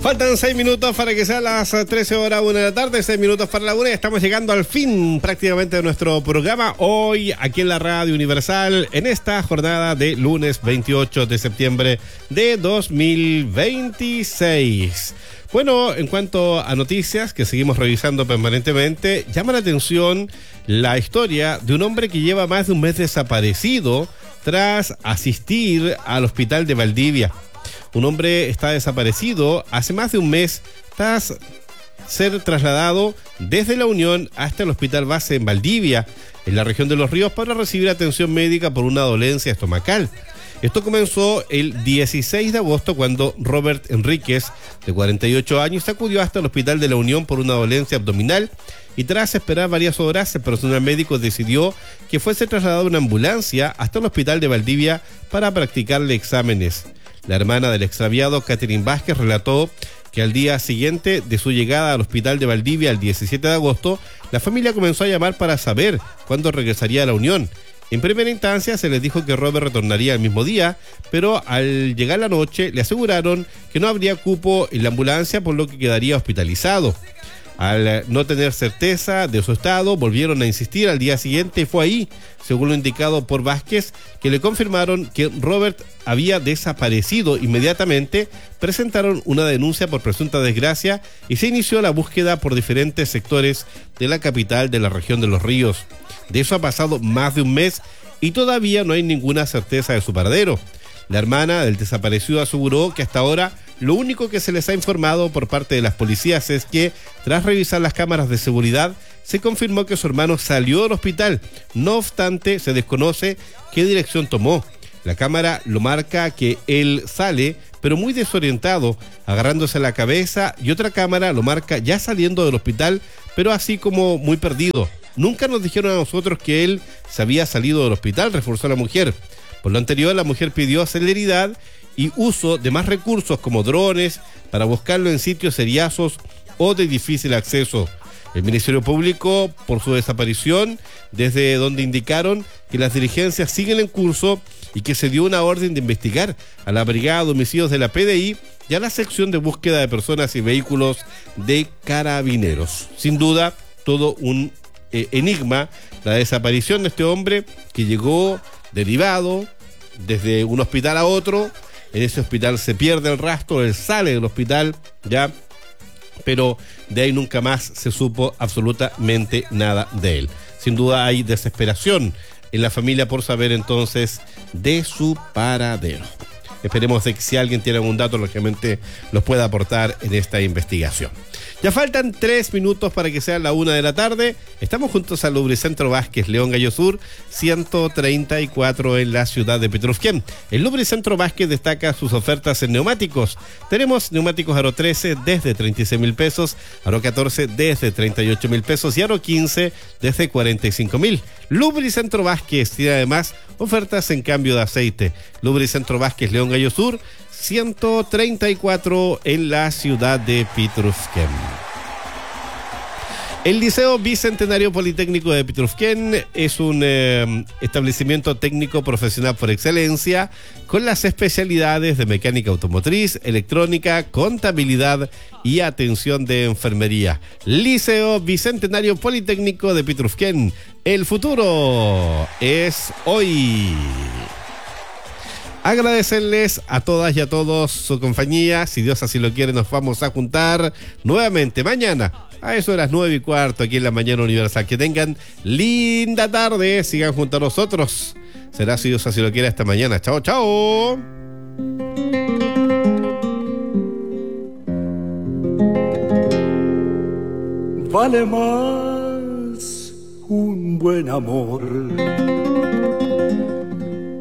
Faltan 6 minutos para que sean las 13 horas 1 de la tarde, 6 minutos para la 1 y estamos llegando al fin prácticamente de nuestro programa hoy aquí en la Radio Universal en esta jornada de lunes 28 de septiembre de 2026. Bueno, en cuanto a noticias que seguimos revisando permanentemente, llama la atención la historia de un hombre que lleva más de un mes desaparecido tras asistir al hospital de Valdivia. Un hombre está desaparecido hace más de un mes tras ser trasladado desde La Unión hasta el hospital base en Valdivia, en la región de Los Ríos, para recibir atención médica por una dolencia estomacal. Esto comenzó el 16 de agosto cuando Robert Enríquez, de 48 años, acudió hasta el hospital de La Unión por una dolencia abdominal y tras esperar varias horas, el personal médico decidió que fuese trasladado en ambulancia hasta el hospital de Valdivia para practicarle exámenes. La hermana del extraviado, Catherine Vázquez, relató que al día siguiente de su llegada al hospital de Valdivia, el 17 de agosto, la familia comenzó a llamar para saber cuándo regresaría a La Unión. En primera instancia se les dijo que Robert retornaría el mismo día, pero al llegar la noche le aseguraron que no habría cupo en la ambulancia, por lo que quedaría hospitalizado. Al no tener certeza de su estado, volvieron a insistir al día siguiente y fue ahí, según lo indicado por Vázquez, que le confirmaron que Robert había desaparecido. Inmediatamente presentaron una denuncia por presunta desgracia y se inició la búsqueda por diferentes sectores de la capital de la región de Los Ríos. De eso ha pasado más de un mes y todavía no hay ninguna certeza de su paradero. La hermana del desaparecido aseguró que hasta ahora lo único que se les ha informado por parte de las policías es que, tras revisar las cámaras de seguridad, se confirmó que su hermano salió del hospital. No obstante, se desconoce qué dirección tomó. La cámara lo marca que él sale, pero muy desorientado, agarrándose la cabeza, y otra cámara lo marca ya saliendo del hospital, pero así como muy perdido. Nunca nos dijeron a nosotros que él se había salido del hospital, reforzó la mujer. Por lo anterior, la mujer pidió celeridad y uso de más recursos como drones para buscarlo en sitios seriazos o de difícil acceso. El Ministerio Público, por su desaparición, desde donde indicaron que las diligencias siguen en curso y que se dio una orden de investigar a la Brigada de Homicidios de la PDI y a la sección de búsqueda de personas y vehículos de Carabineros. Sin duda, todo un enigma la desaparición de este hombre que llegó derivado desde un hospital a otro. En ese hospital se pierde el rastro, él sale del hospital ya, pero de ahí nunca más se supo absolutamente nada de él. Sin duda hay desesperación en la familia por saber entonces de su paradero. Esperemos de que si alguien tiene algún dato, lógicamente los pueda aportar en esta investigación. Ya faltan 3 minutos para que sea la 1 de la tarde. Estamos juntos al Lubricentro Vázquez, León Gallo Sur, 134 en la ciudad de Petrufquén. El Lubricentro Vázquez destaca sus ofertas en neumáticos. Tenemos neumáticos Aro 13 desde 36,000 pesos, Aro 14 desde 38,000 pesos y Aro 15 desde 45,000. Lubricentro Vázquez tiene además ofertas en cambio de aceite. Lubricentro Vázquez, León Gallo Sur, 134 en la ciudad de Petrufquén. El Liceo Bicentenario Politécnico de Petrufquén es un establecimiento técnico profesional por excelencia con las especialidades de mecánica automotriz, electrónica, contabilidad y atención de enfermería. Liceo Bicentenario Politécnico de Petrufquén. El futuro es hoy. Agradecerles a todas y a todos su compañía. Si Dios así lo quiere, nos vamos a juntar nuevamente mañana a eso de las 9:15 aquí en la Mañana Universal. Que tengan linda tarde, sigan junto a nosotros. Será, si Dios así lo quiere, hasta mañana. Chao, chao. Vale más un buen amor